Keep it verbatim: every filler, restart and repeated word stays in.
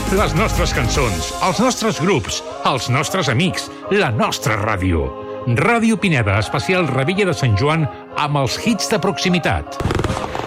Les nostres cançons, els nostres grups, els nostres amics, la nostra ràdio. Ràdio Pineda, especial Revetlla de Sant Joan amb els hits de proximitat.